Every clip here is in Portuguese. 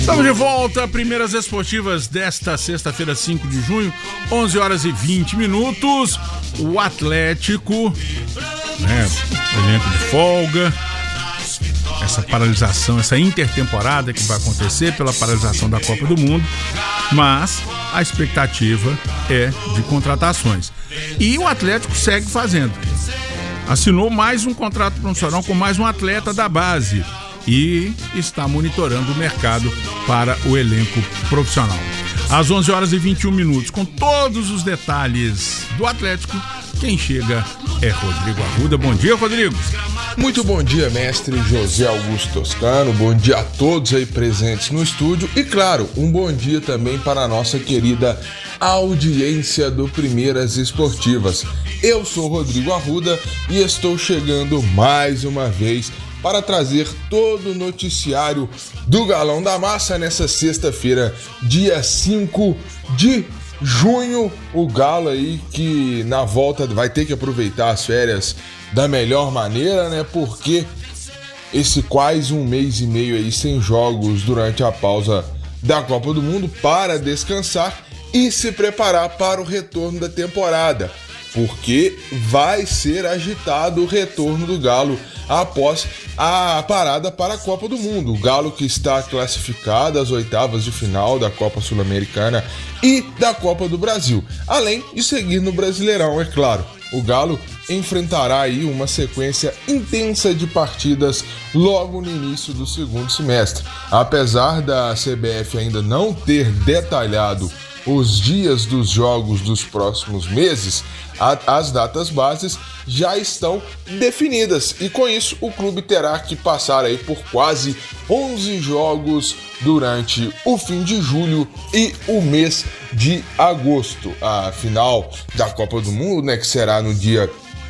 Estamos de volta, primeiras esportivas desta sexta-feira, 5 de junho, 11 horas e 20 minutos. O Atlético, elenco de folga, essa paralisação, essa intertemporada que vai acontecer pela paralisação da Copa do Mundo, mas a expectativa é de contratações. E o Atlético segue fazendo. Assinou mais um contrato profissional com mais um atleta da base e está monitorando o mercado para o elenco profissional. Às 11 horas e 21 minutos, com todos os detalhes do Atlético, quem chega é Rodrigo Arruda. Bom dia, Rodrigo. Muito bom dia, mestre José Augusto Toscano. Bom dia a todos aí presentes no estúdio e, claro, um bom dia também para a nossa querida audiência do Primeiras Esportivas. Eu sou Rodrigo Arruda e estou chegando mais uma vez para trazer todo o noticiário do Galão da Massa nessa sexta-feira, dia 5 de junho. O Galo aí que na volta vai ter que aproveitar as férias da melhor maneira, né? Porque esse quase um mês e meio aí sem jogos durante a pausa da Copa do Mundo para descansar e se preparar para o retorno da temporada. Porque vai ser agitado o retorno do Galo após a parada para a Copa do Mundo. O Galo que está classificado às oitavas de final da Copa Sul-Americana e da Copa do Brasil, além de seguir no Brasileirão, é claro. O Galo enfrentará aí uma sequência intensa de partidas logo no início do segundo semestre. Apesar da CBF ainda não ter detalhado os dias dos jogos dos próximos meses, as datas bases já estão definidas e com isso o clube terá que passar aí por quase 11 jogos durante o fim de julho e o mês de agosto. A final da Copa do Mundo, que será no dia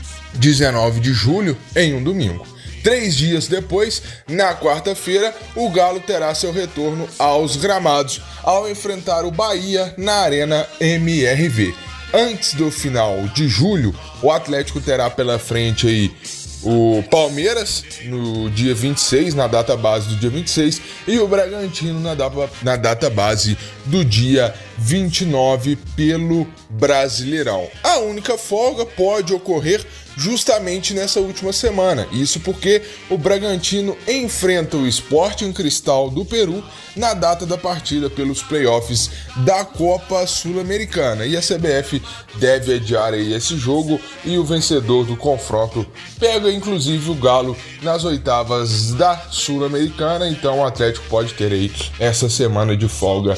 19 de julho, em um domingo. 3 dias depois, na quarta-feira, o Galo terá seu retorno aos gramados ao enfrentar o Bahia na Arena MRV. Antes do final de julho, o Atlético terá pela frente aí o Palmeiras no dia 26, na data base do dia 26, e o Bragantino na data base do dia 29 pelo Brasileirão. A única folga pode ocorrer justamente nessa última semana, isso porque o Bragantino enfrenta o Sporting Cristal do Peru na data da partida pelos playoffs da Copa Sul-Americana, e a CBF deve adiar aí esse jogo e o vencedor do confronto pega inclusive o Galo nas oitavas da Sul-Americana. Então o Atlético pode ter aí essa semana de folga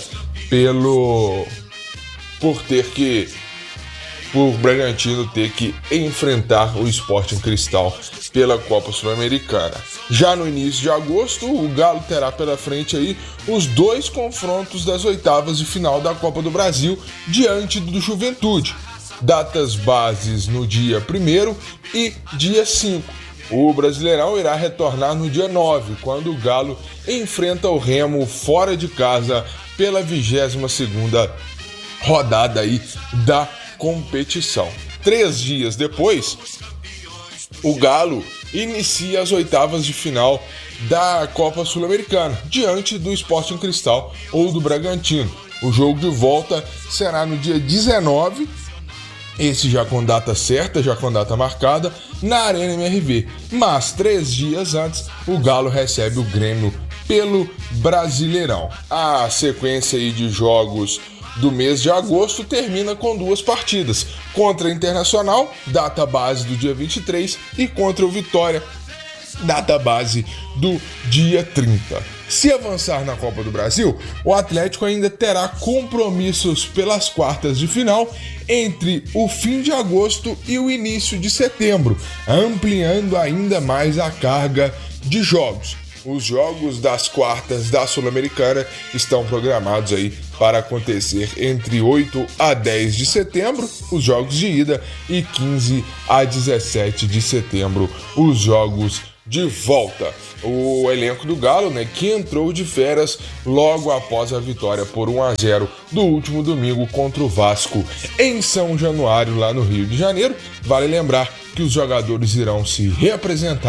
por Bragantino ter que enfrentar o Sporting Cristal pela Copa Sul-Americana. Já no início de agosto, o Galo terá pela frente aí os 2 confrontos das oitavas de final da Copa do Brasil diante do Juventude. Datas bases no dia 1º e dia 5. O Brasileirão irá retornar no dia 9, quando o Galo enfrenta o Remo fora de casa pela 22ª rodada aí da competição. 3 dias depois, o Galo inicia as oitavas de final da Copa Sul-Americana, diante do Sporting Cristal ou do Bragantino. O jogo de volta será no dia 19, esse já com data certa, já com data marcada, na Arena MRV. Mas 3 dias antes, o Galo recebe o Grêmio pelo Brasileirão. A sequência aí de jogos do mês de agosto termina com 2 partidas, contra a Internacional, data base do dia 23, e contra o Vitória, data base do dia 30. Se avançar na Copa do Brasil, o Atlético ainda terá compromissos pelas quartas de final entre o fim de agosto e o início de setembro, ampliando ainda mais a carga de jogos. Os jogos das quartas da Sul-Americana estão programados aí para acontecer entre 8 a 10 de setembro, os jogos de ida, e 15 a 17 de setembro, os jogos de volta. O elenco do Galo, que entrou de férias logo após a vitória por 1-0 do último domingo contra o Vasco em São Januário, lá no Rio de Janeiro. Vale lembrar que os jogadores irão se reapresentar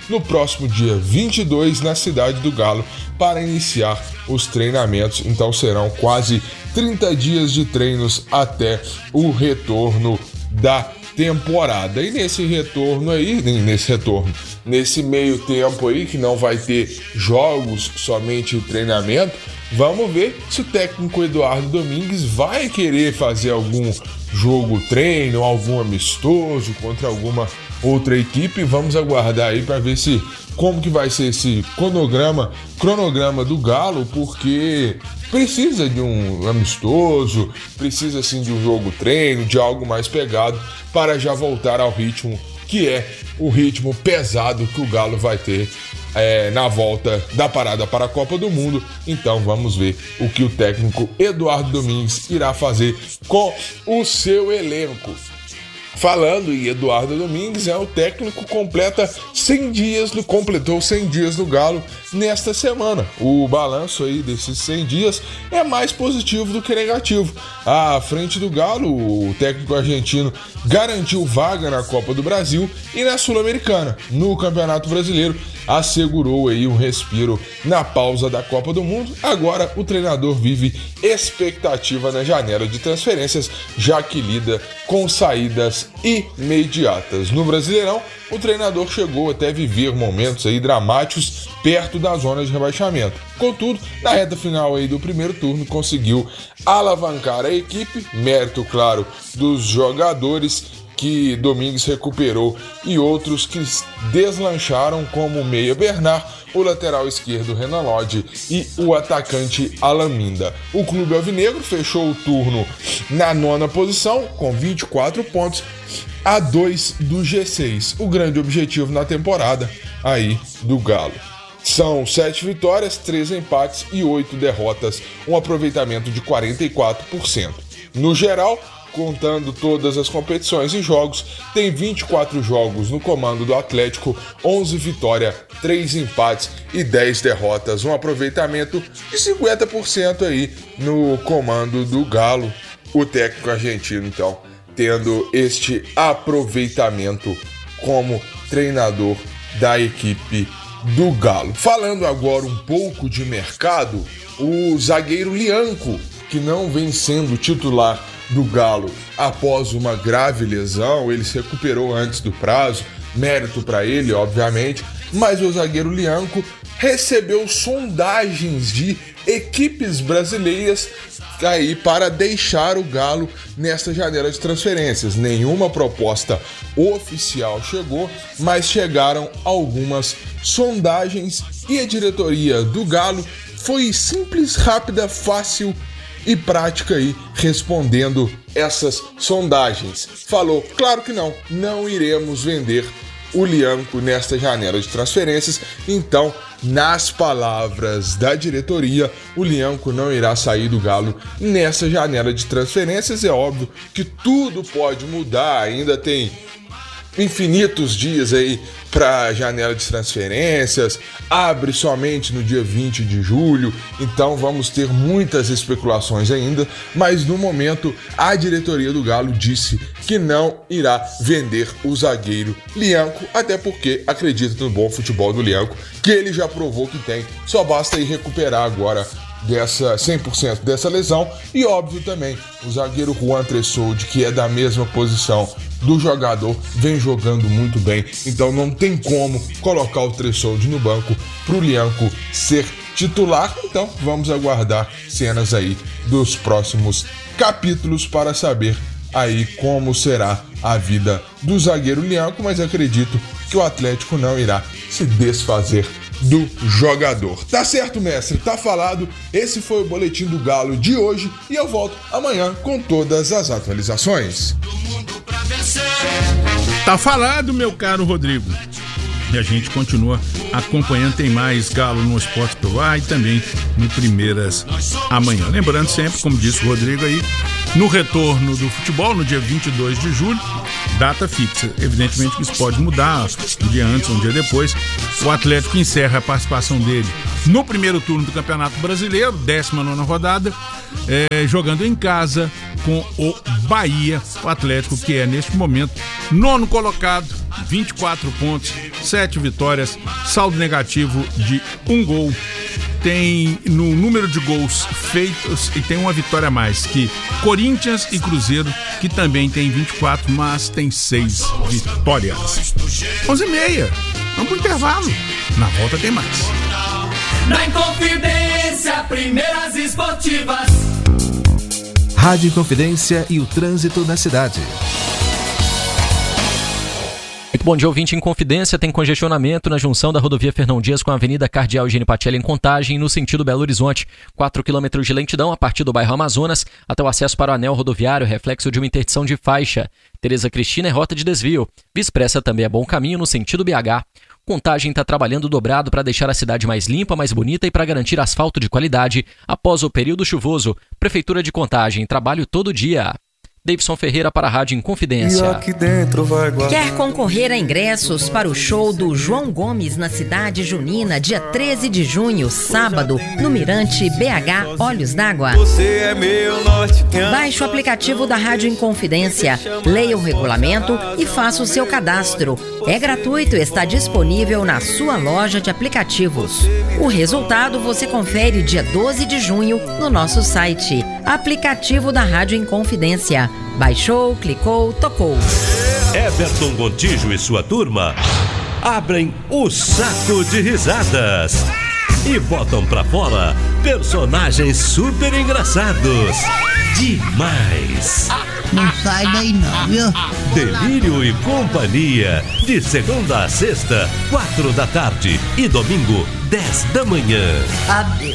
no próximo dia 22 na cidade do Galo para iniciar os treinamentos. Então serão quase 30 dias de treinos até o retorno da temporada. E nesse meio tempo aí, que não vai ter jogos, somente o treinamento, vamos ver se o técnico Eduardo Domingues vai querer fazer algum jogo-treino, algum amistoso contra alguma outra equipe. Vamos aguardar aí para ver como que vai ser esse cronograma do Galo, porque precisa de um amistoso, precisa sim de um jogo-treino, de algo mais pegado para já voltar ao ritmo que é o ritmo pesado que o Galo vai ter na volta da parada para a Copa do Mundo. Então vamos ver o que o técnico Eduardo Domingues irá fazer com o seu elenco. Falando em Eduardo Domingues, o técnico completou 100 dias no Galo nesta semana. O balanço aí desses 100 dias é mais positivo do que negativo. À frente do Galo, o técnico argentino garantiu vaga na Copa do Brasil e na Sul-Americana. No Campeonato Brasileiro, assegurou aí um respiro na pausa da Copa do Mundo. Agora o treinador vive expectativa na janela de transferências, já que lida com saídas imediatas. No Brasileirão, o treinador chegou até viver momentos aí dramáticos perto da zona de rebaixamento. Contudo, na reta final aí do primeiro turno, conseguiu alavancar a equipe, mérito, claro, dos jogadores que Domingues recuperou e outros que deslancharam, como o meia Bernard, o lateral esquerdo Renan Lodge e o atacante Alan Minda. O clube alvinegro fechou o turno na 9ª posição com 24 pontos, a 2 do G6. O grande objetivo na temporada aí do Galo. São 7 vitórias, 3 empates e 8 derrotas, um aproveitamento de 44%. No geral, contando todas as competições e jogos, tem 24 jogos no comando do Atlético, 11 vitórias, 3 empates e 10 derrotas, um aproveitamento de 50% aí no comando do Galo. O técnico argentino, então, tendo este aproveitamento como treinador da equipe do Galo. Falando agora um pouco de mercado, o zagueiro Lianco, que não vem sendo titular do Galo após uma grave lesão, ele se recuperou antes do prazo, mérito para ele, obviamente, mas o zagueiro Lianco recebeu sondagens de equipes brasileiras aí para deixar o Galo nesta janela de transferências. Nenhuma proposta oficial chegou, mas chegaram algumas sondagens e a diretoria do Galo foi simples, rápida, fácil e prática aí, respondendo essas sondagens. Falou, claro que não iremos vender o Lianco nesta janela de transferências. Então, nas palavras da diretoria, o Lianco não irá sair do Galo nessa janela de transferências. É óbvio que tudo pode mudar, ainda tem infinitos dias aí para a janela de transferências, abre somente no dia 20 de julho, então vamos ter muitas especulações ainda, mas no momento a diretoria do Galo disse que não irá vender o zagueiro Lianco, até porque acredita no bom futebol do Lianco, que ele já provou que tem, só basta ir recuperar agora 100% dessa lesão. E óbvio também, o zagueiro Juan Tressoldi, que é da mesma posição do jogador, vem jogando muito bem, então não tem como colocar o Tressoldi no banco pro Lianco ser titular. Então vamos aguardar cenas aí dos próximos capítulos para saber aí como será a vida do zagueiro Lianco, mas acredito que o Atlético não irá se desfazer do jogador. Tá certo, mestre? Tá falado. Esse foi o Boletim do Galo de hoje e eu volto amanhã com todas as atualizações. Tá falado, meu caro Rodrigo. E a gente continua acompanhando, tem mais Galo no Esporte pelo Ar e também no Primeiras amanhã. Lembrando sempre, como disse o Rodrigo aí, no retorno do futebol, no dia 22 de julho, data fixa. Evidentemente que isso pode mudar um dia antes, um dia depois. O Atlético encerra a participação dele no primeiro turno do Campeonato Brasileiro, 19ª rodada, jogando em casa com o Bahia, o Atlético, que é neste momento 9º colocado, 24 pontos, 7 vitórias, saldo negativo de 1 gol. Tem no número de gols feitos e tem uma vitória a mais que Corinthians e Cruzeiro, que também tem 24, mas tem 6 vitórias. 11h30, vamos pro intervalo. Na volta tem mais. Na Inconfidência, primeiras esportivas. Rádio Inconfidência e o trânsito na cidade. Muito bom dia, ouvinte. Inconfidência tem congestionamento na junção da rodovia Fernão Dias com a Avenida Cardeal Eugênio Patelli em Contagem, no sentido Belo Horizonte. 4 km de lentidão a partir do bairro Amazonas até o acesso para o anel rodoviário, reflexo de uma interdição de faixa. Tereza Cristina é rota de desvio. Via Expressa também é bom caminho no sentido BH. Contagem está trabalhando dobrado para deixar a cidade mais limpa, mais bonita e para garantir asfalto de qualidade após o período chuvoso. Prefeitura de Contagem, trabalho todo dia. Davidson Ferreira para a Rádio Inconfidência. Quer concorrer a ingressos para o show do João Gomes na cidade junina, dia 13 de junho, sábado, no Mirante BH Olhos d'Água? Baixe o aplicativo da Rádio Inconfidência, leia o regulamento e faça o seu cadastro. É gratuito e está disponível na sua loja de aplicativos. O resultado você confere dia 12 de junho no nosso site. Aplicativo da Rádio Inconfidência. Baixou, clicou, tocou. Everton Gontijo e sua turma abrem o saco de risadas e botam pra fora personagens super engraçados. Demais! Não sai daí não, viu? Delírio e Companhia, de segunda a sexta, 4 da tarde e domingo, 10 da manhã. Adeus.